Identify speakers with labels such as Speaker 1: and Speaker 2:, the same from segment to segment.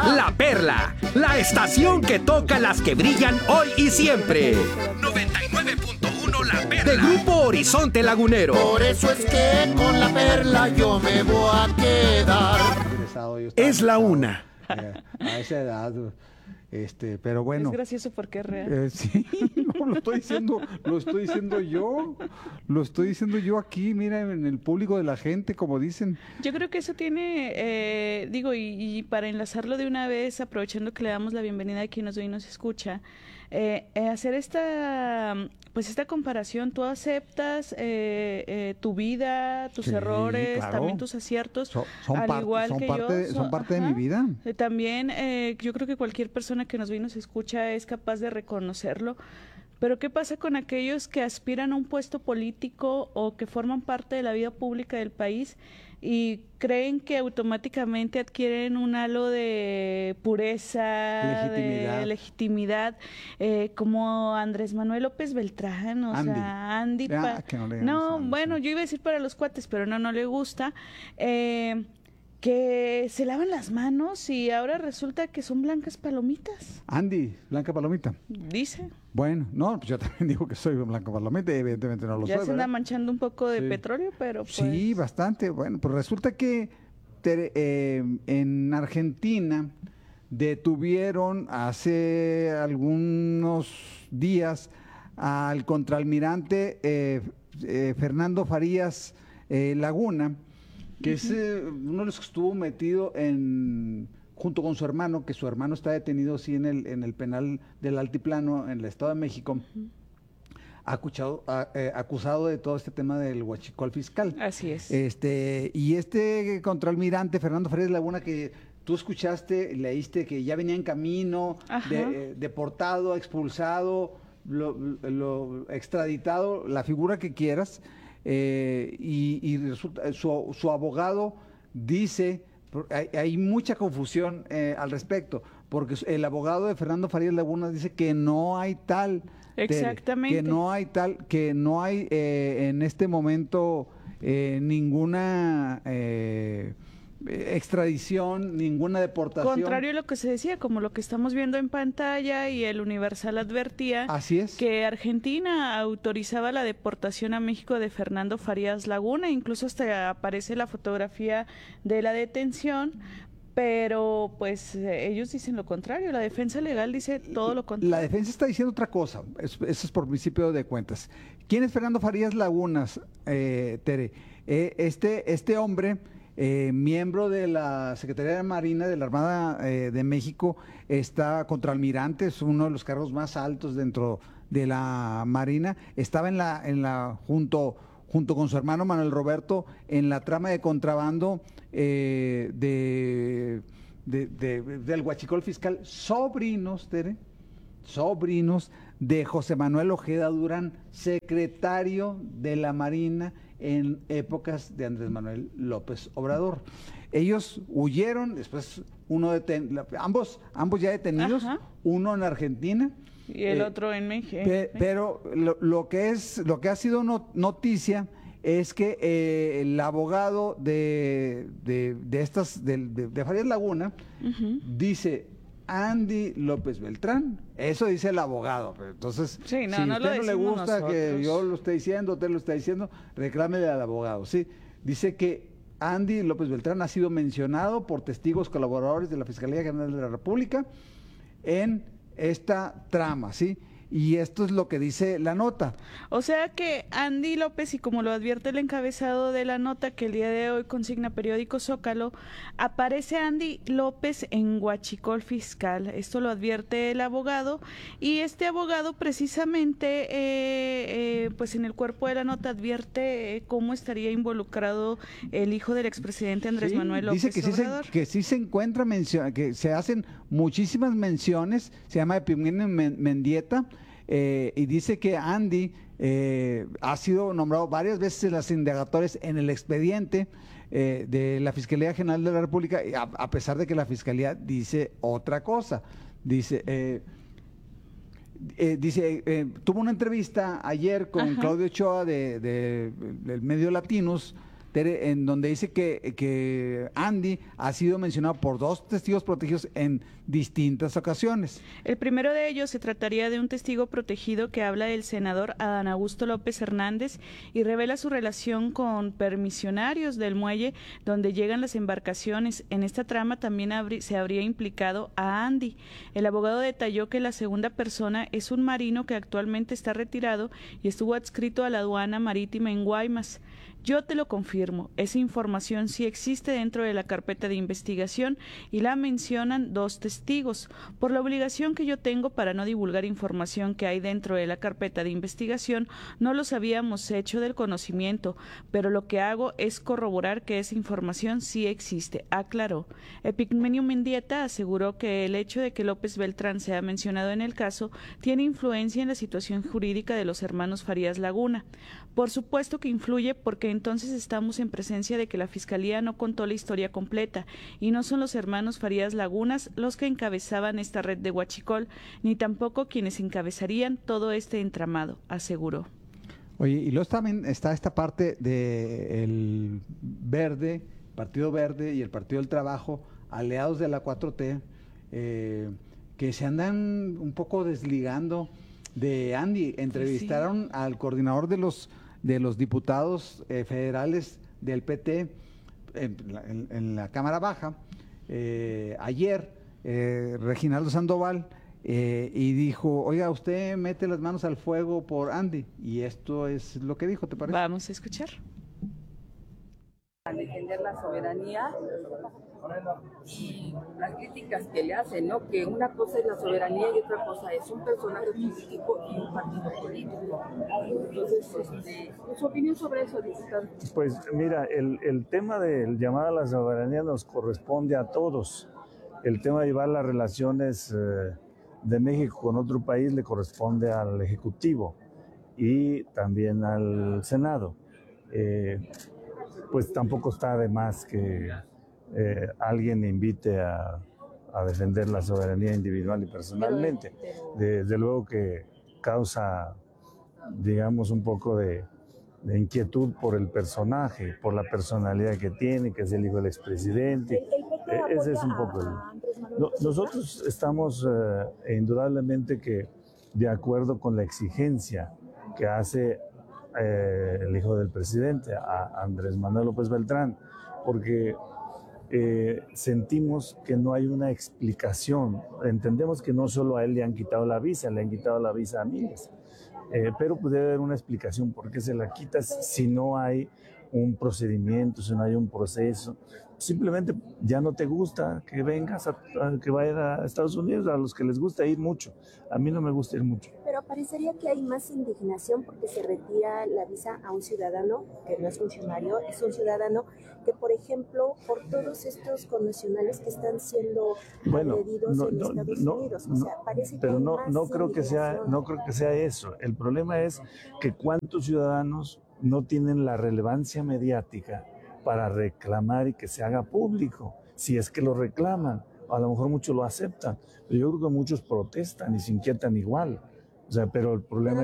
Speaker 1: La Perla, la estación que toca las que brillan hoy y siempre. 99.1 La Perla. De Grupo Horizonte Lagunero.
Speaker 2: Por eso es que con La Perla yo me voy a quedar.
Speaker 1: Es la una.
Speaker 3: A esa edad, pero bueno.
Speaker 4: Es gracioso porque es real.
Speaker 3: Sí, no, lo estoy diciendo yo aquí, mira, en el público de la gente, como dicen.
Speaker 4: Yo creo que eso tiene, y para enlazarlo de una vez, aprovechando que le damos la bienvenida a quien nos ve y nos escucha, hacer esta comparación. Tú aceptas tu vida, tus errores,
Speaker 3: claro.
Speaker 4: También tus aciertos,
Speaker 3: Son parte de mi vida.
Speaker 4: También yo creo que cualquier persona que nos ve y nos escucha es capaz de reconocerlo. Pero ¿qué pasa con aquellos que aspiran a un puesto político o que forman parte de la vida pública del país y creen que automáticamente adquieren un halo de pureza, de legitimidad, como Andrés Manuel López Beltrán, Andy. Bueno, yo iba a decir para los cuates, pero no le gusta. Que se lavan las manos y ahora resulta que son blancas palomitas.
Speaker 3: Andy, blanca palomita.
Speaker 4: Dice.
Speaker 3: Bueno, no, pues yo también digo que soy blanca palomita y evidentemente no lo soy.
Speaker 4: Ya se anda manchando un poco de petróleo, pero pues...
Speaker 3: Sí, bastante. Bueno, pues resulta que en Argentina detuvieron hace algunos días al contraalmirante Fernando Farías Laguna, que es uno de los que estuvo metido junto con su hermano, que su hermano está detenido sí en el penal del Altiplano en el Estado de México, acusado de todo este tema del huachicol fiscal.
Speaker 4: Así es.
Speaker 3: Y este contraalmirante Fernando Farías Laguna, que tú escuchaste, leíste que ya venía en camino, deportado, expulsado, lo extraditado, la figura que quieras. Y resulta, su abogado dice, hay mucha confusión al respecto, porque el abogado de Fernando Farías Laguna dice que no hay tal,
Speaker 4: exactamente,
Speaker 3: que no hay en este momento ninguna extradición, ninguna deportación.
Speaker 4: Contrario a lo que se decía, como lo que estamos viendo en pantalla, y el Universal advertía.
Speaker 3: Así es.
Speaker 4: Que Argentina autorizaba la deportación a México de Fernando Farías Laguna, incluso hasta aparece la fotografía de la detención, pero pues ellos dicen lo contrario, la defensa legal dice todo lo contrario.
Speaker 3: La defensa está diciendo otra cosa, eso es por principio de cuentas. ¿Quién es Fernando Farías Lagunas, Tere? Este hombre... miembro de la Secretaría de Marina de la Armada de México, está contraalmirante, es uno de los cargos más altos dentro de la Marina, estaba junto con su hermano Manuel Roberto en la trama de contrabando del huachicol fiscal, sobrinos, Tere, de José Manuel Ojeda Durán, secretario de la Marina en épocas de Andrés Manuel López Obrador. Ellos huyeron, después ambos ya detenidos, uno en Argentina
Speaker 4: y el otro en México.
Speaker 3: Pero lo que ha sido noticia es que el abogado de Farías Laguna dice Andy López Beltrán, eso dice el abogado. Entonces,
Speaker 4: sí,
Speaker 3: si a usted no le gusta
Speaker 4: nosotros,
Speaker 3: que yo lo esté diciendo, usted lo está diciendo, reclámele al abogado. Sí, dice que Andy López Beltrán ha sido mencionado por testigos colaboradores de la Fiscalía General de la República en esta trama, ¿sí? Y esto es lo que dice la nota.
Speaker 4: O sea que Andy López, y como lo advierte el encabezado de la nota que el día de hoy consigna periódico Zócalo, aparece Andy López en huachicol fiscal. Esto lo advierte el abogado, y este abogado precisamente pues en el cuerpo de la nota advierte cómo estaría involucrado el hijo del expresidente Andrés Manuel López Obrador.
Speaker 3: Dice que sí se encuentra que se hacen muchísimas menciones, se llama Epigmenio Mendieta, y dice que Andy ha sido nombrado varias veces en las indagatorias en el expediente de la Fiscalía General de la República, a pesar de que la Fiscalía dice otra cosa. Dice, tuvo una entrevista ayer con Claudio Ochoa del medio Latinos, Tere, en donde dice que Andy ha sido mencionado por 2 testigos protegidos en distintas ocasiones.
Speaker 4: El primero de ellos se trataría de un testigo protegido que habla del senador Adán Augusto López Hernández y revela su relación con permisionarios del muelle donde llegan las embarcaciones. En esta trama también se habría implicado a Andy. El abogado detalló que la segunda persona es un marino que actualmente está retirado y estuvo adscrito a la aduana marítima en Guaymas. Yo te lo confirmo, esa información sí existe dentro de la carpeta de investigación y la mencionan 2 testigos. Por la obligación que yo tengo para no divulgar información que hay dentro de la carpeta de investigación, no los habíamos hecho del conocimiento, pero lo que hago es corroborar que esa información sí existe, aclaró. Epigmenio Mendieta aseguró que el hecho de que López Beltrán sea mencionado en el caso tiene influencia en la situación jurídica de los hermanos Farías Laguna. Por supuesto que influye porque entonces estamos en presencia de que la Fiscalía no contó la historia completa y no son los hermanos Farías Lagunas los que encabezaban esta red de huachicol, ni tampoco quienes encabezarían todo este entramado, aseguró.
Speaker 3: Oye, y luego también está esta parte del Verde, Partido Verde y el Partido del Trabajo, aliados de la 4T, que se andan un poco desligando de Andy. Entrevistaron al coordinador de los diputados federales del PT en la Cámara Baja ayer, Reginaldo Sandoval, y dijo, oiga, usted mete las manos al fuego por Andy, y esto es lo que dijo, ¿te parece?
Speaker 4: Vamos a escuchar.
Speaker 5: A defender la soberanía y las críticas que le hacen, ¿no? Que una cosa es la soberanía y otra cosa es un personaje político y un partido político. Entonces, ¿su opinión sobre eso, diputado?
Speaker 6: Pues mira, el tema del llamado a la soberanía nos corresponde a todos. El tema de llevar las relaciones de México con otro país le corresponde al Ejecutivo y también al Senado. Pues tampoco está de más que alguien invite a defender la soberanía individual y personalmente. Desde luego que causa, digamos, un poco de inquietud por el personaje, por la personalidad que tiene, que es el hijo del expresidente. Ese es un poco nosotros estamos indudablemente que de acuerdo con la exigencia que hace el hijo del presidente, a Andrés Manuel López Beltrán, porque sentimos que no hay una explicación. Entendemos que no solo a él le han quitado la visa, le han quitado la visa a miles, pero pues debe haber una explicación por qué se la quita si no hay un procedimiento, si no hay un proceso. Simplemente ya no te gusta que vengas, que vayas a Estados Unidos, a los que les gusta ir mucho. A mí no me gusta ir mucho.
Speaker 7: Pero parecería que hay más indignación porque se retira la visa a un ciudadano que no es funcionario, es un ciudadano que, por ejemplo, por todos estos connacionales que están siendo agredidos en Estados Unidos. O sea, parece que
Speaker 6: pero
Speaker 7: hay
Speaker 6: no
Speaker 7: más
Speaker 6: creo que sea eso. El problema es que cuántos ciudadanos no tienen la relevancia mediática para reclamar y que se haga público, si es que lo reclaman. A lo mejor muchos lo aceptan, pero yo creo que muchos protestan y se inquietan igual. O sea, pero el problema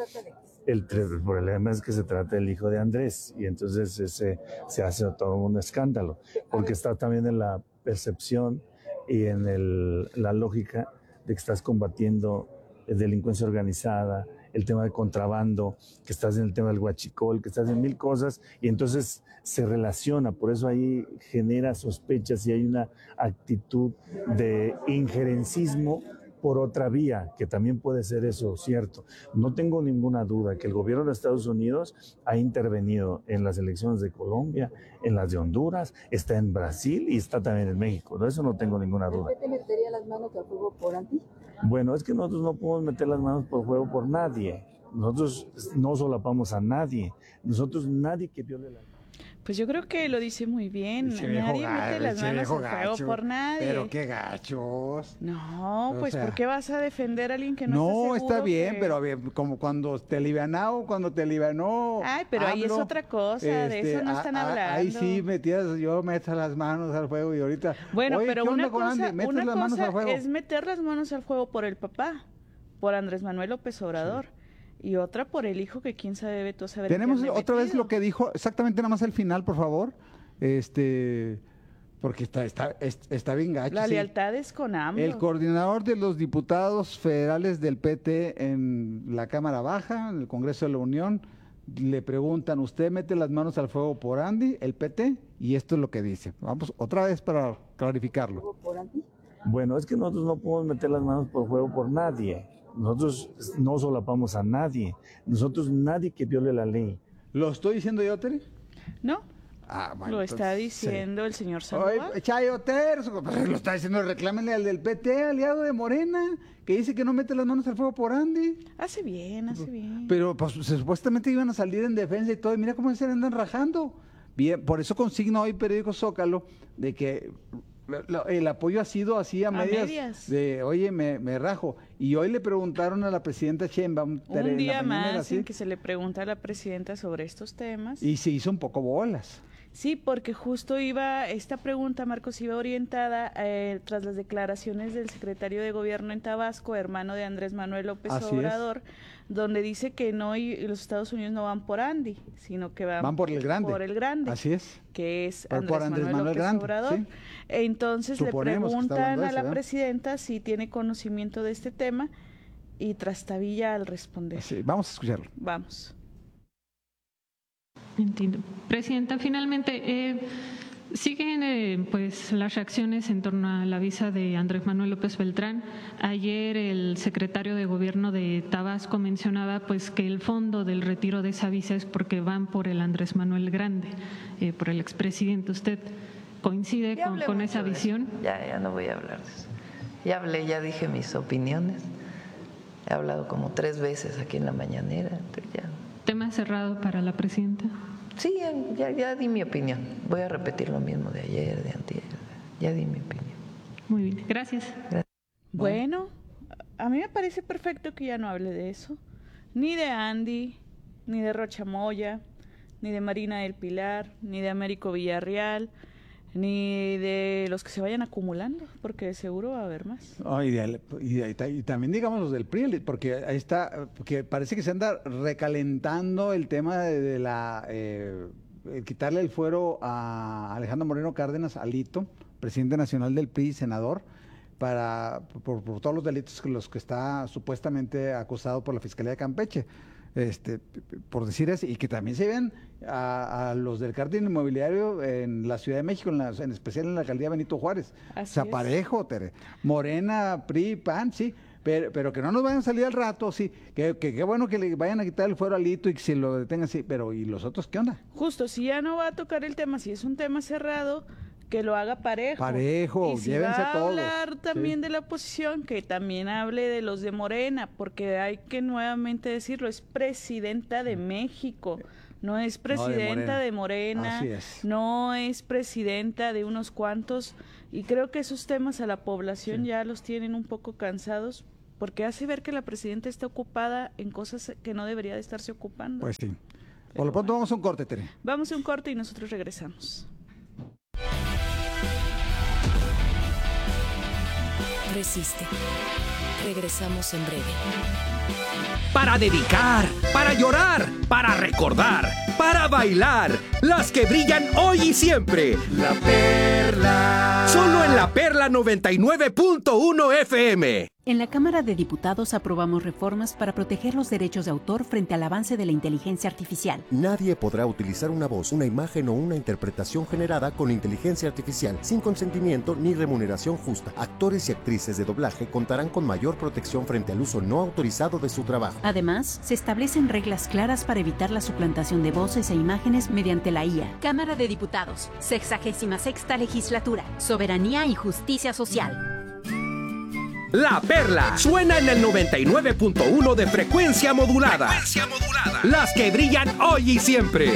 Speaker 6: el problema es que se trata del hijo de Andrés y entonces se hace todo un escándalo, porque está también en la percepción y en la lógica de que estás combatiendo delincuencia organizada, el tema de contrabando, que estás en el tema del huachicol, que estás en 1000 cosas, y entonces se relaciona, por eso ahí genera sospechas y hay una actitud de injerencismo por otra vía, que también puede ser eso cierto. No tengo ninguna duda que el gobierno de Estados Unidos ha intervenido en las elecciones de Colombia, en las de Honduras, está en Brasil y está también en México. De eso no tengo ninguna duda.
Speaker 5: ¿Usted metería las manos al fuego por Andy?
Speaker 6: Bueno, es que nosotros no podemos meter las manos por fuego por nadie. Nosotros no solapamos a nadie. Nosotros, nadie que viole la...
Speaker 4: Pues yo creo que lo dice muy bien. Nadie mete las manos al fuego por nadie.
Speaker 3: Pero qué gachos.
Speaker 4: No,
Speaker 3: O
Speaker 4: pues
Speaker 3: sea,
Speaker 4: ¿por qué vas a defender a alguien que no
Speaker 3: No,
Speaker 4: está
Speaker 3: está bien,
Speaker 4: que...
Speaker 3: pero como cuando te livianó.
Speaker 4: Ay, pero ahí es otra cosa, de eso no están hablando.
Speaker 3: Ahí sí yo meto las manos al fuego y ahorita...
Speaker 4: Bueno,
Speaker 3: oye,
Speaker 4: pero
Speaker 3: ¿qué
Speaker 4: una
Speaker 3: onda con
Speaker 4: cosa,
Speaker 3: Andy? ¿Metes las manos al fuego?
Speaker 4: es meter las manos al fuego por el papá, por Andrés Manuel López Obrador.
Speaker 3: Sí.
Speaker 4: y otra por el hijo que quién sabe, Beto, saber.
Speaker 3: Tenemos otra vez lo que dijo, exactamente nada más al final, por favor, porque está bien gacho.
Speaker 4: La
Speaker 3: sí.
Speaker 4: lealtad es con AMLO.
Speaker 3: El coordinador de los diputados federales del PT en la Cámara Baja, en el Congreso de la Unión, le preguntan, ¿usted mete las manos al fuego por Andy, el PT? Y esto es lo que dice. Vamos otra vez para clarificarlo.
Speaker 5: ¿Por Andy?
Speaker 6: Bueno, es que nosotros no podemos meter las manos por fuego por nadie. Nosotros no solapamos a nadie. Nosotros nadie que viole la ley.
Speaker 3: ¿Lo estoy diciendo yo, Tere?
Speaker 4: No,
Speaker 3: Bueno,
Speaker 4: lo está diciendo el señor
Speaker 3: Oye,
Speaker 4: Sandoval.
Speaker 3: Chayo Terzo, lo está diciendo, reclámenle al del PT, aliado de Morena, que dice que no mete las manos al fuego por Andy.
Speaker 4: Hace bien.
Speaker 3: Pero pues supuestamente iban a salir en defensa y todo, y mira cómo se le andan rajando. Bien, por eso consigna hoy Periódico Zócalo de que el apoyo ha sido así a medias. De, oye, me rajo. Y hoy le preguntaron a la presidenta Sheinbaum.
Speaker 4: Un día más en que se le pregunta a la presidenta sobre estos temas.
Speaker 3: Y se hizo un poco bolas.
Speaker 4: Sí, porque justo esta pregunta, Marcos, iba orientada tras las declaraciones del secretario de Gobierno en Tabasco, hermano de Andrés Manuel López Obrador, donde dice que los Estados Unidos no van por Andy, sino que van
Speaker 3: por el Grande.
Speaker 4: Por el Grande.
Speaker 3: Así es.
Speaker 4: Que es
Speaker 3: Andrés Manuel
Speaker 4: López
Speaker 3: Grande,
Speaker 4: Obrador.
Speaker 3: Sí.
Speaker 4: Entonces
Speaker 3: Suponemos
Speaker 4: le preguntan a la
Speaker 3: ¿verdad?
Speaker 4: presidenta si tiene conocimiento de este tema y trastabilla al responder.
Speaker 3: Sí, vamos a escucharlo.
Speaker 4: Vamos.
Speaker 8: Entiendo. Presidenta, finalmente, siguen pues las reacciones en torno a la visa de Andrés Manuel López Beltrán. Ayer el secretario de Gobierno de Tabasco mencionaba pues que el fondo del retiro de esa visa es porque van por el Andrés Manuel Grande, por el expresidente. ¿Usted coincide con esa visión?
Speaker 9: Ya no voy a hablar de eso. Ya hablé, ya dije mis opiniones. He hablado como 3 veces aquí en la mañanera. Ya.
Speaker 8: ¿Tema cerrado para la presidenta?
Speaker 9: Sí, ya di mi opinión. Voy a repetir lo mismo de ayer, de antier. Ya di mi opinión.
Speaker 8: Muy bien, gracias.
Speaker 4: Bueno, a mí me parece perfecto que ya no hable de eso. Ni de Andy, ni de Rocha Moya, ni de Marina del Pilar, ni de Américo Villarreal, ni de los que se vayan acumulando, porque seguro va a haber más.
Speaker 3: Y también digamos los del PRI, porque ahí está, porque parece que se anda recalentando el tema de quitarle el fuero a Alejandro Moreno Cárdenas, Alito, presidente nacional del PRI, senador, por todos los delitos que los que está supuestamente acusado por la Fiscalía de Campeche. Por decir eso, y que también se ven a los del cártel inmobiliario en la Ciudad de México, en especial en la alcaldía Benito Juárez. Parejo, Tere. Morena, PRI, PAN, sí, pero que no nos vayan a salir al rato, sí, que bueno que le vayan a quitar el fuero a Alito y que se lo detengan, sí, pero ¿y los otros qué onda?
Speaker 4: Justo, si ya no va a tocar el tema, si es un tema cerrado, que lo haga parejo.
Speaker 3: Y si
Speaker 4: llévense
Speaker 3: va a todos.
Speaker 4: Hablar también de la oposición, que también hable de los de Morena, porque hay que nuevamente decirlo, es presidenta de México, no es presidenta de Morena, no es presidenta de unos cuantos, y creo que esos temas a la población ya los tienen un poco cansados, porque hace ver que la presidenta está ocupada en cosas que no debería de estarse ocupando.
Speaker 3: Pues sí. Por lo pronto vamos a un corte, Tere.
Speaker 4: Vamos a un corte y nosotros regresamos.
Speaker 10: Resiste. Regresamos en breve.
Speaker 1: Para dedicar, para llorar, para recordar, para bailar, las que brillan hoy y siempre. La Perla. Solo en La Perla 99.1 FM.
Speaker 11: En la Cámara de Diputados aprobamos reformas para proteger los derechos de autor frente al avance de la inteligencia artificial.
Speaker 12: Nadie podrá utilizar una voz, una imagen o una interpretación generada con inteligencia artificial sin consentimiento ni remuneración justa. Actores y actrices de doblaje contarán con mayor protección frente al uso no autorizado de su trabajo.
Speaker 11: Además, se establecen reglas claras para evitar la suplantación de voces e imágenes mediante la IA.
Speaker 13: Cámara de Diputados, 66ª Legislatura, Soberanía y Justicia Social.
Speaker 1: La Perla suena en el 99.1 de frecuencia modulada. Las que brillan hoy y siempre.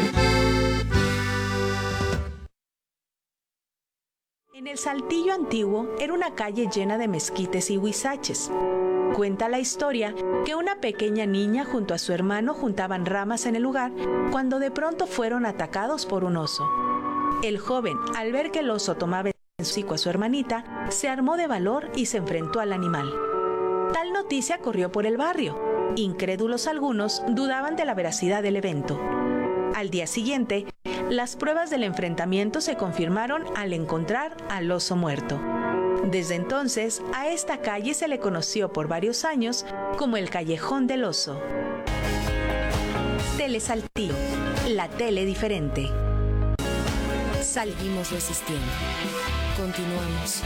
Speaker 14: En el Saltillo antiguo era una calle llena de mezquites y huizaches. Cuenta la historia que una pequeña niña junto a su hermano juntaban ramas en el lugar cuando de pronto fueron atacados por un oso. El joven, al ver que el oso tomaba en su hocico a su hermanita, se armó de valor y se enfrentó al animal. Tal noticia corrió por el barrio. Incrédulos algunos dudaban de la veracidad del evento. Al día siguiente, las pruebas del enfrentamiento se confirmaron al encontrar al oso muerto. Desde entonces, a esta calle se le conoció por varios años como el Callejón del Oso. Tele Saltillo, la tele diferente.
Speaker 10: Seguimos resistiendo. Continuamos.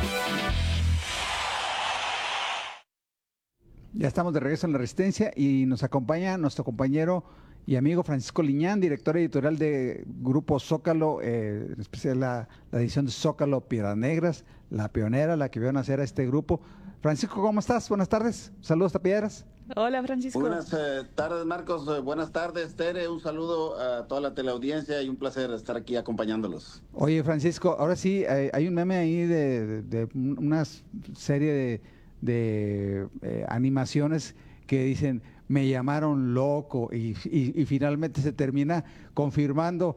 Speaker 3: Ya estamos de regreso en La Resistencia y nos acompaña nuestro compañero y amigo Francisco Liñán, director editorial de Grupo Zócalo, en especial la edición de Zócalo Piedras Negras, la pionera, la que vio nacer a este grupo. Francisco, ¿cómo estás? Buenas tardes. Saludos a Piedras.
Speaker 4: Hola, Francisco.
Speaker 15: Buenas tardes, Marcos. Buenas tardes, Tere. Un saludo a toda la teleaudiencia y un placer estar aquí acompañándolos.
Speaker 3: Oye, Francisco, ahora sí, hay un meme ahí de una serie de animaciones que dicen me llamaron loco y finalmente se termina confirmando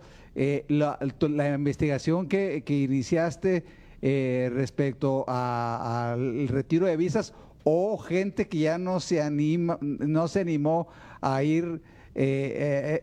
Speaker 3: la investigación que iniciaste respecto al retiro de visas o gente que ya no se animó a ir, que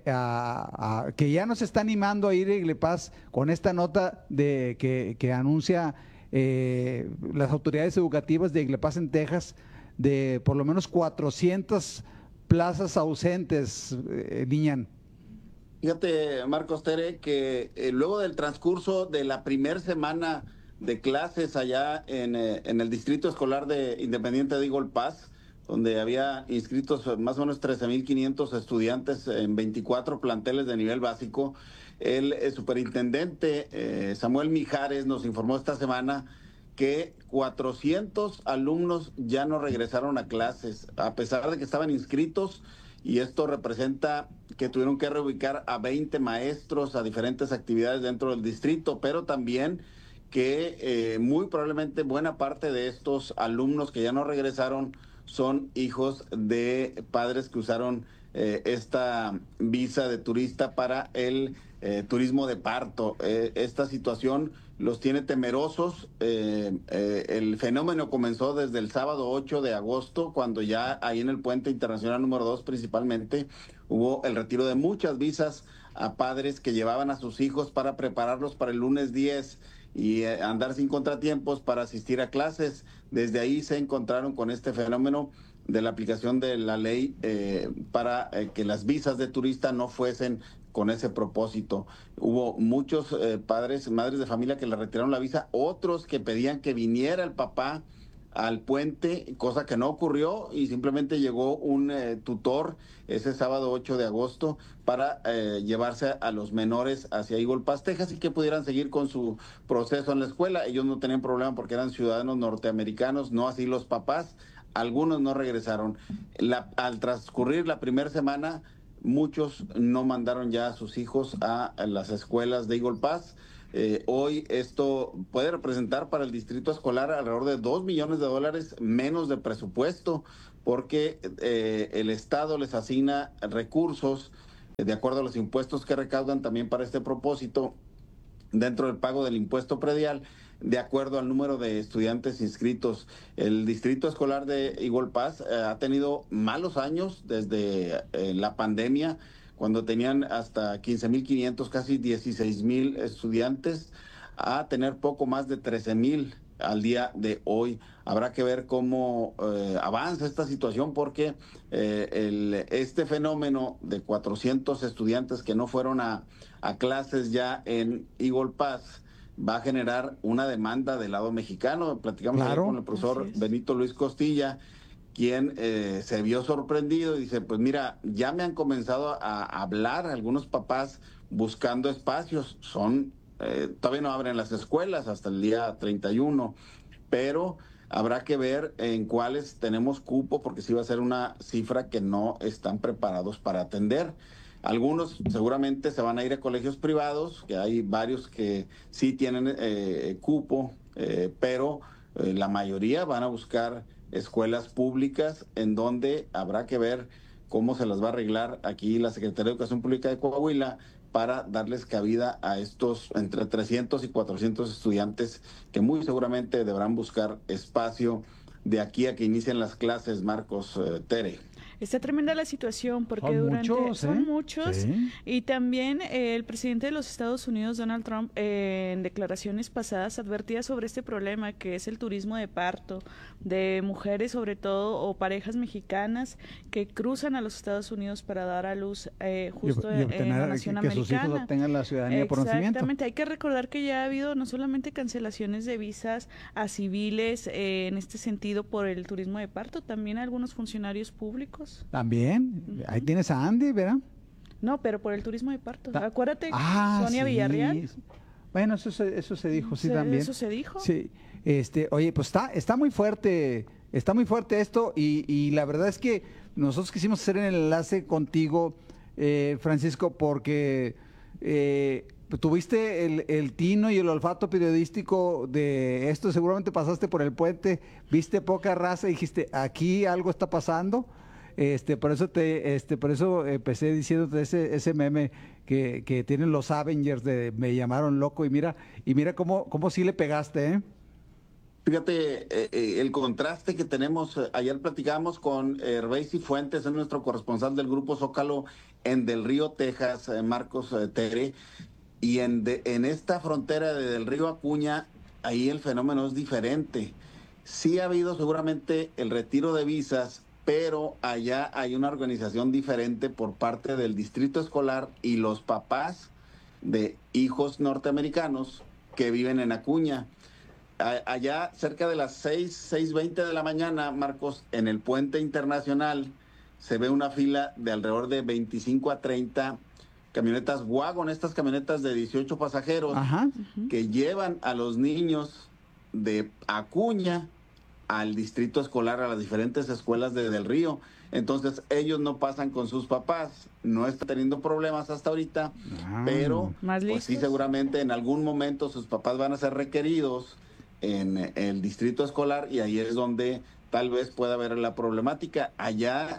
Speaker 3: ya no se está animando a ir a Iglepaz con esta nota de que anuncia las autoridades educativas de Iglepaz en Texas de por lo menos 400 plazas ausentes, Liñán.
Speaker 15: Fíjate, Marcos, Tere, que luego del transcurso de la primera semana de clases allá en el Distrito Escolar de Independiente de Eagle Pass, donde había inscritos más o menos 13,500 estudiantes en 24 planteles de nivel básico, el superintendente Samuel Mijares nos informó esta semana que 400 alumnos ya no regresaron a clases, a pesar de que estaban inscritos, y esto representa que tuvieron que reubicar a 20 maestros a diferentes actividades dentro del distrito, pero también que muy probablemente buena parte de estos alumnos que ya no regresaron son hijos de padres que usaron esta visa de turista para el turismo de parto. Esta situación los tiene temerosos. El fenómeno comenzó desde el sábado 8 de agosto, cuando ya ahí en el puente internacional número 2 principalmente hubo el retiro de muchas visas a padres que llevaban a sus hijos para prepararlos para el lunes 10 y andar sin contratiempos para asistir a clases. Desde ahí se encontraron con este fenómeno de la aplicación de la ley para que las visas de turista no fuesen con ese propósito. Hubo muchos padres, madres de familia que le retiraron la visa, otros que pedían que viniera el papá al puente, cosa que no ocurrió, y simplemente llegó un tutor ese sábado 8 de agosto para llevarse a los menores hacia Eagle Pass, Texas, y que pudieran seguir con su proceso en la escuela. Ellos no tenían problema porque eran ciudadanos norteamericanos, no así los papás. Algunos no regresaron. Al transcurrir la primera semana, muchos no mandaron ya a sus hijos a las escuelas de Eagle Pass. Hoy esto puede representar para el distrito escolar alrededor de $2 millones menos de presupuesto, porque el Estado les asigna recursos de acuerdo a los impuestos que recaudan también para este propósito, dentro del pago del impuesto predial, de acuerdo al número de estudiantes inscritos. El distrito escolar de Eagle Pass ha tenido malos años desde la pandemia, cuando tenían hasta 15,500, casi 16,000 estudiantes, a tener poco más de 13,000 al día de hoy. Habrá que ver cómo avanza esta situación, porque este fenómeno de 400 estudiantes que no fueron a clases ya en Eagle Pass va a generar una demanda del lado mexicano. Platicamos ayer con el profesor Benito Luis Costilla, quien se vio sorprendido y dice, pues mira, ya me han comenzado a hablar algunos papás buscando espacios. Todavía no abren las escuelas hasta el día 31, pero habrá que ver en cuáles tenemos cupo, porque sí va a ser una cifra que no están preparados para atender. Algunos seguramente se van a ir a colegios privados, que hay varios que sí tienen cupo, pero la mayoría van a buscar escuelas públicas, en donde habrá que ver cómo se las va a arreglar aquí la Secretaría de Educación Pública de Coahuila para darles cabida a estos entre 300 y 400 estudiantes que muy seguramente deberán buscar espacio de aquí a que inicien las clases, Marcos, Tere.
Speaker 4: Está tremenda la situación porque
Speaker 3: Son
Speaker 4: muchos
Speaker 3: Sí.
Speaker 4: y también el presidente de los Estados Unidos, Donald Trump, en declaraciones pasadas advertía sobre este problema que es el turismo de parto de mujeres sobre todo o parejas mexicanas que cruzan a los Estados Unidos para dar a luz justo
Speaker 3: Y
Speaker 4: en la nación
Speaker 3: que sus hijos
Speaker 4: americana.
Speaker 3: obtengan la ciudadanía por nacimiento.
Speaker 4: Exactamente, hay que recordar que ya ha habido no solamente cancelaciones de visas a civiles en este sentido por el turismo de parto, también a algunos funcionarios públicos.
Speaker 3: También, ahí tienes a Andy, ¿verdad?
Speaker 4: No, pero por el turismo de parto. Acuérdate,
Speaker 3: sí.
Speaker 4: Sonia Villarreal.
Speaker 3: Bueno, eso se dijo, sí, también.
Speaker 4: ¿Eso se dijo?
Speaker 3: Sí. Oye, pues está muy fuerte esto y la verdad es que nosotros quisimos hacer el enlace contigo, Francisco, porque tuviste el tino y el olfato periodístico de esto, seguramente pasaste por el puente, viste poca raza y dijiste, aquí algo está pasando. Por eso empecé diciéndote ese meme que tienen los Avengers de me llamaron loco y mira cómo sí le pegaste, ¿eh?
Speaker 15: Fíjate el contraste que tenemos. Ayer platicamos con Hervey Fuentes, es nuestro corresponsal del Grupo Zócalo en Del Río, Texas, Marcos, Tere, y en esta frontera de Del Río Acuña, ahí el fenómeno es diferente. Sí ha habido seguramente el retiro de visas, pero allá hay una organización diferente por parte del distrito escolar y los papás de hijos norteamericanos que viven en Acuña. Allá cerca de las 6:20 de la mañana, Marcos, en el puente internacional se ve una fila de alrededor de 25 a 30 camionetas wagon, estas camionetas de 18 pasajeros.
Speaker 3: Ajá.
Speaker 15: Que llevan a los niños de Acuña al distrito escolar, a las diferentes escuelas de Del Río. Entonces ellos no pasan con sus papás, no están teniendo problemas hasta ahorita, pero pues sí, seguramente en algún momento sus papás van a ser requeridos en el distrito escolar y ahí es donde tal vez pueda haber la problemática. Allá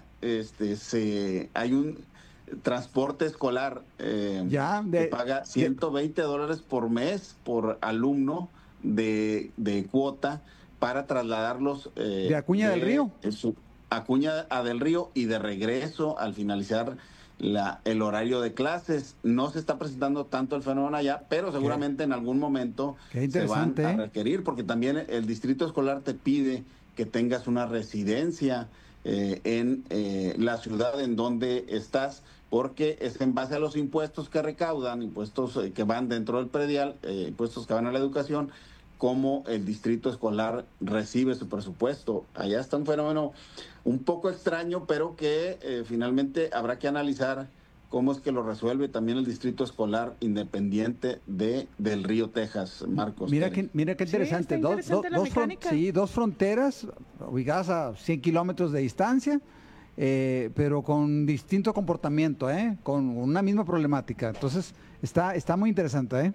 Speaker 15: hay un transporte escolar que paga $120 por mes por alumno de cuota para trasladarlos
Speaker 3: de Acuña del Río.
Speaker 15: Acuña a Del Río y de regreso al finalizar el horario de clases. No se está presentando tanto el fenómeno allá, pero seguramente en algún momento se van a requerir, porque también el distrito escolar te pide que tengas una residencia en la ciudad en donde estás, porque es en base a los impuestos que recaudan, impuestos que van dentro del predial, impuestos que van a la educación, cómo el distrito escolar recibe su presupuesto. Allá está un fenómeno un poco extraño, pero que finalmente habrá que analizar cómo es que lo resuelve también el distrito escolar independiente de Del Río, Texas, Marcos.
Speaker 3: Mira qué interesante. Dos fronteras ubicadas a 100 kilómetros de distancia, pero con distinto comportamiento, con una misma problemática. Entonces está muy interesante,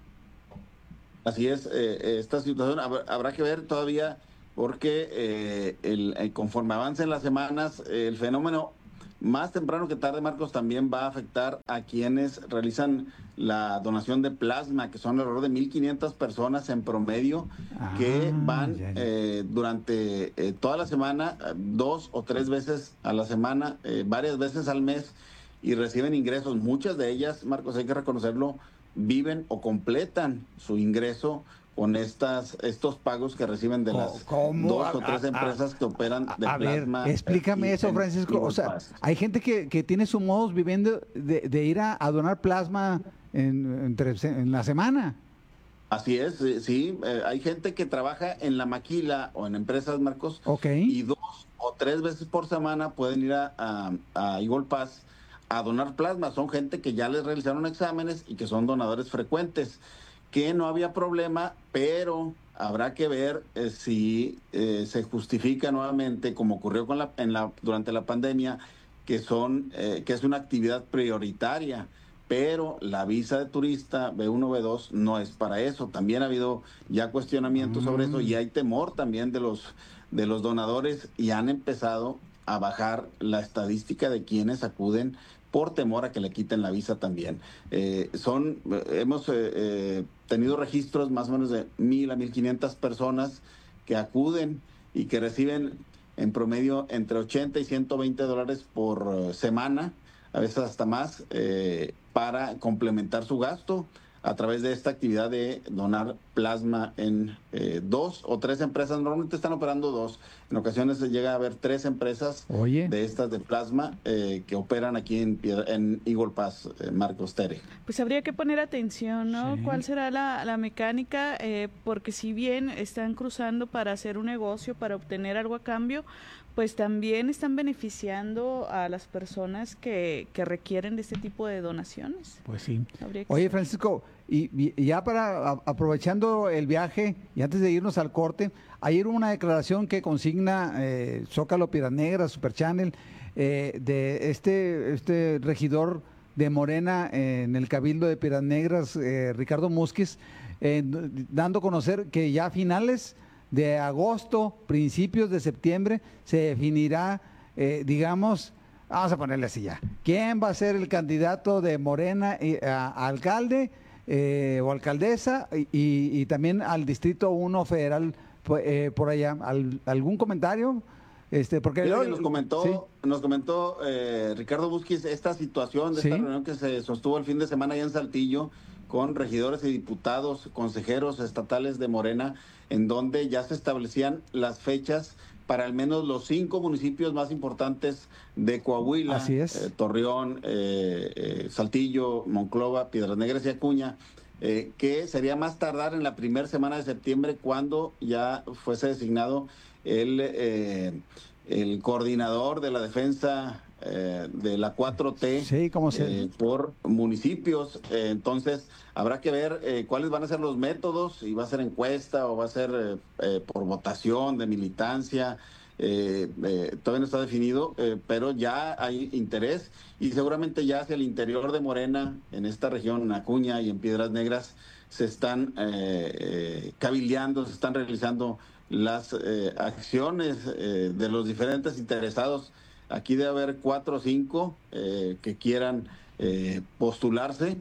Speaker 15: Así es, esta situación habrá que ver todavía porque conforme avancen las semanas, el fenómeno más temprano que tarde, Marcos, también va a afectar a quienes realizan la donación de plasma, que son alrededor de 1,500 personas en promedio, que van durante toda la semana, 2 o 3 veces a la semana, varias veces al mes, y reciben ingresos. Muchas de ellas, Marcos, hay que reconocerlo, viven o completan su ingreso con estos pagos que reciben de las 2 o 3 empresas que operan de plasma.
Speaker 3: Explícame eso, Francisco. O sea, hay gente que tiene su modus viviendo de ir a donar plasma en la semana.
Speaker 15: Así es, sí. Hay gente que trabaja en la maquila o en empresas, Marcos, y 2 o 3 veces por semana pueden ir a Eagle Pass a donar plasma. Son gente que ya les realizaron exámenes y que son donadores frecuentes, que no había problema, pero habrá que ver si se justifica nuevamente, como ocurrió durante la pandemia, que es una actividad prioritaria, pero la visa de turista B1, B2 no es para eso. También ha habido ya cuestionamientos sobre eso y hay temor también de los donadores y han empezado a bajar la estadística de quienes acuden por temor a que le quiten la visa también. Hemos tenido registros más o menos de 1,000 a 1,500 personas que acuden y que reciben en promedio entre 80 y 120 dólares por semana, a veces hasta más, para complementar su gasto a través de esta actividad de donar plasma en 2 o 3 empresas. Normalmente están operando 2. En ocasiones se llega a ver 3 empresas de estas de plasma que operan aquí en Eagle Pass, Marcos Tere.
Speaker 4: Pues habría que poner atención, ¿no? Sí. ¿Cuál será la mecánica? Porque si bien están cruzando para hacer un negocio, para obtener algo a cambio, pues también están beneficiando a las personas que requieren de este tipo de donaciones.
Speaker 3: Pues sí. Oye, Francisco, y ya para aprovechando el viaje y antes de irnos al corte, ayer hubo una declaración que consigna Zócalo, Piedras Negras, Super Channel, de este regidor de Morena en el Cabildo de Piedras Negras, Ricardo Musquiz, dando a conocer que ya a finales de agosto, principios de septiembre, se definirá, digamos, vamos a ponerle así ya, quién va a ser el candidato de Morena a alcalde o alcaldesa y también al Distrito 1 Federal por allá. ¿Algún comentario? Porque
Speaker 15: nos comentó Ricardo Musquiz esta situación de esta reunión que se sostuvo el fin de semana allá en Saltillo con regidores y diputados, consejeros estatales de Morena, en donde ya se establecían las fechas para al menos los 5 municipios más importantes de Coahuila.
Speaker 3: Así es.
Speaker 15: Torreón, Saltillo, Monclova, Piedras Negras y Acuña, que sería más tardar en la primera semana de septiembre cuando ya fuese designado el coordinador de la defensa de la 4T por municipios. Entonces habrá que ver cuáles van a ser los métodos, si va a ser encuesta o va a ser por votación de militancia. Todavía no está definido, pero ya hay interés y seguramente ya hacia el interior de Morena, en esta región, en Acuña y en Piedras Negras, se están cabildeando, se están realizando las acciones de los diferentes interesados. Aquí debe haber 4 o 5 que quieran postularse.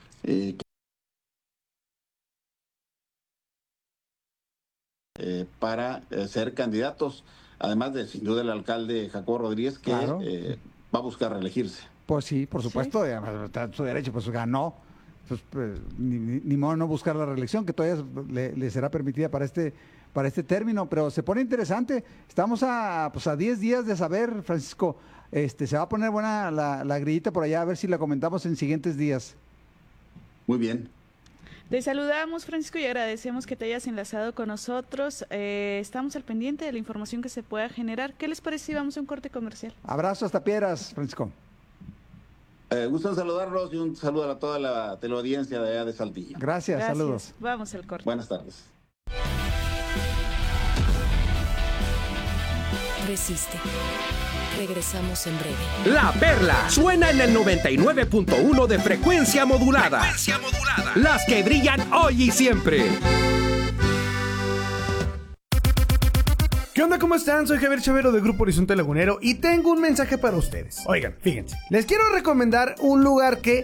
Speaker 15: Para ser candidatos, además de sin duda el alcalde Jacobo Rodríguez, que va a buscar reelegirse.
Speaker 3: Pues sí, por supuesto, está en su derecho, pues ganó, pues, ni modo no buscar la reelección, que todavía le será permitida para este término, pero se pone interesante. Estamos a 10 días de saber, Francisco, se va a poner buena la grillita por allá, a ver si la comentamos en siguientes días.
Speaker 15: Muy bien.
Speaker 4: Te saludamos, Francisco, y agradecemos que te hayas enlazado con nosotros. Estamos al pendiente de la información que se pueda generar. ¿Qué les parece si vamos a un corte comercial?
Speaker 3: Abrazo hasta Piedras, Francisco.
Speaker 15: Gusto en saludarlos y un saludo a toda la teleaudiencia de allá de Saltillo.
Speaker 3: Gracias, saludos.
Speaker 4: Vamos al corte.
Speaker 15: Buenas tardes.
Speaker 10: Resiste. Regresamos en breve.
Speaker 1: La Perla suena en el 99.1 de frecuencia modulada. Las que brillan hoy y siempre.
Speaker 16: ¿Qué onda? ¿Cómo están? Soy Javier Chavero de Grupo Horizonte Lagunero y tengo un mensaje para ustedes. Oigan, fíjense, les quiero recomendar un lugar que